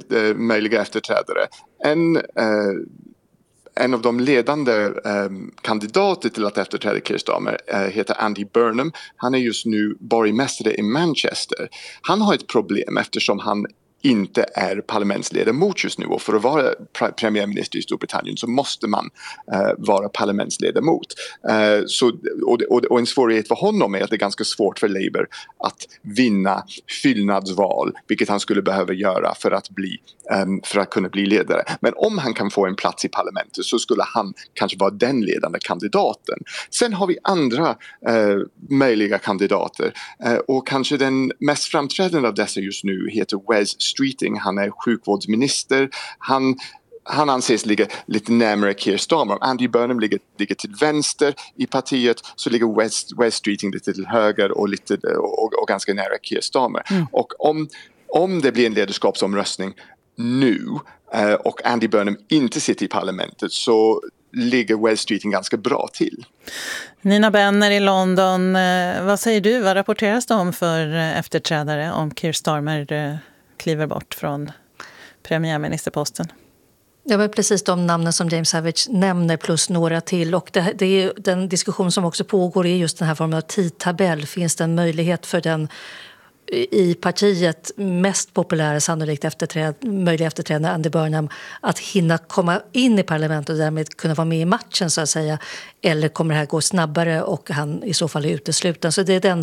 möjliga efterträdare. En av de ledande kandidater till att efterträda Keir Starmer heter Andy Burnham. Han är just nu borgmästare i Manchester. Han har ett problem eftersom han inte är parlamentsledamot just nu, och för att vara premiärminister i Storbritannien så måste man vara parlamentsledamot. Och en svårighet för honom är att det är ganska svårt för Labour att vinna fyllnadsval, vilket han skulle behöva göra för att kunna bli ledare. Men om han kan få en plats i parlamentet så skulle han kanske vara den ledande kandidaten. Sen har vi andra möjliga kandidater, och kanske den mest framträdande av dessa just nu heter Wes Streeting. Han är sjukvårdsminister. Han anses ligga lite närmare Keir Starmer. Andy Burnham ligger till vänster i partiet, så ligger Wes Streeting lite till höger och ganska nära Keir Starmer. Och om det blir en ledarskapsomröstning nu och Andy Burnham inte sitter i parlamentet, så ligger Wes Streeting ganska bra till. Nina Benner i London, vad säger du? Vad rapporteras det om för efterträdare om Keir Starmer kliver bort från premiärministerposten? Det var precis de namnen som James Savage nämner plus några till, och det är den diskussion som också pågår är just den här formen av tidtabell. Finns det en möjlighet för den i partiet mest populära sannolikt möjliga efterträdande Andy Burnham att hinna komma in i parlamentet och därmed kunna vara med i matchen så att säga, eller kommer det här gå snabbare och han i så fall är utesluten? Så det är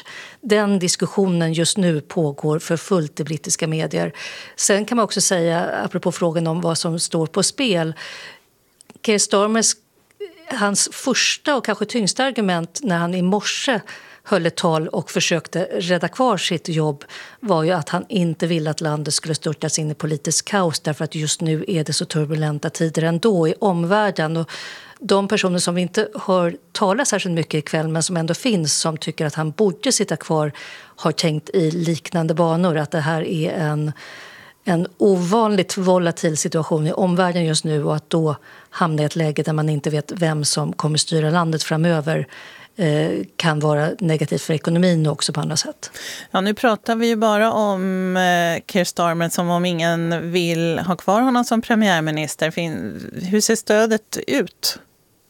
den diskussionen just nu pågår för fullt i brittiska medier. Sen kan man också säga, apropå frågan om vad som står på spel, Keir Starmers, hans första och kanske tyngsta argument när han i morse höll ett tal och försökte rädda kvar sitt jobb var ju att han inte ville att landet skulle störtas in i politisk kaos, därför att just nu är det så turbulenta tider ändå i omvärlden. Och de personer som vi inte hör tala särskilt mycket ikväll men som ändå finns, som tycker att han borde sitta kvar, har tänkt i liknande banor, att det här är en ovanligt volatil situation i omvärlden just nu, och att då hamna i ett läge där man inte vet vem som kommer styra landet framöver kan vara negativt för ekonomin och också på andra sätt. Ja, nu pratar vi ju bara om Keir Starmer som om ingen vill ha kvar honom som premiärminister. Hur ser stödet ut?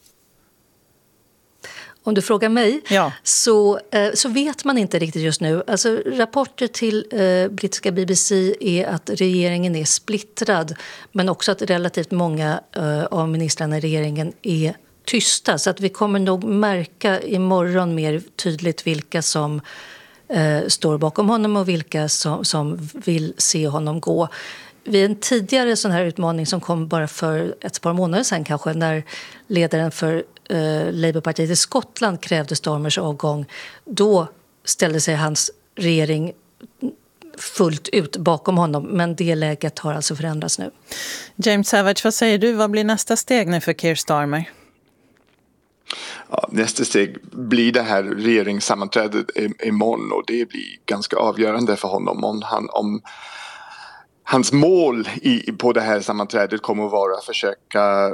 Om du frågar mig, ja. så vet man inte riktigt just nu. Alltså, rapporter till brittiska BBC är att regeringen är splittrad, men också att relativt många av ministrarna i regeringen är tysta. Så att vi kommer nog märka imorgon mer tydligt vilka som står bakom honom och vilka som vill se honom gå. Vid en tidigare sån här utmaning som kom bara för ett par månader sedan kanske, när ledaren för Labourpartiet i Skottland krävde Starmers avgång, då ställde sig hans regering fullt ut bakom honom, men det läget har alltså förändrats nu. James Savage, vad säger du? Vad blir nästa steg nu för Keir Starmer? Ja, nästa steg blir det här regeringssammanträdet imorgon, och det blir ganska avgörande för honom om hans mål på det här sammanträdet kommer att vara att försöka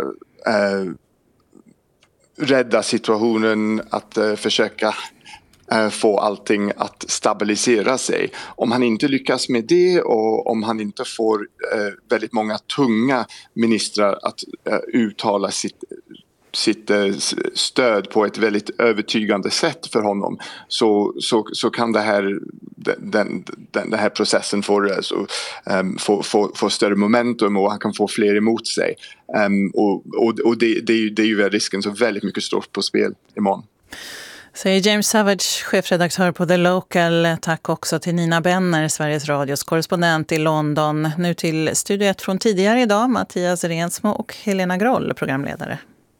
rädda situationen, att försöka få allting att stabilisera sig. Om han inte lyckas med det, och om han inte får väldigt många tunga ministrar att uttala sitt stöd på ett väldigt övertygande sätt för honom, så kan den här processen få större momentum, och han kan få fler emot sig. Och det är ju risken, så väldigt mycket står på spel imorgon. Säger James Savage, chefredaktör på The Local. Tack också till Nina Benner, Sveriges Radios korrespondent i London. Nu till Studio 1 från tidigare idag, Mattias Rensmo och Helena Groll, programledare.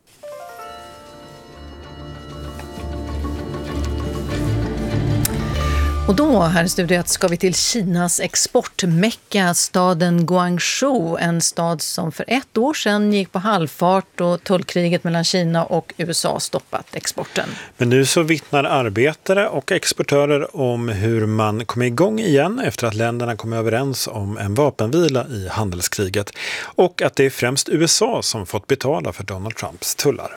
Och då här i studiet ska vi till Kinas exportmecka, staden Guangzhou. En stad som för 1 år sedan gick på halvfart och tullkriget mellan Kina och USA stoppat exporten. Men nu så vittnar arbetare och exportörer om hur man kommer igång igen efter att länderna kom överens om en vapenvila i handelskriget. Och att det är främst USA som fått betala för Donald Trumps tullar.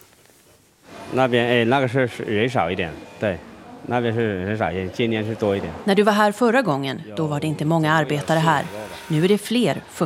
När du var här förra gången, då var det inte många arbetare här. Nu är det fler,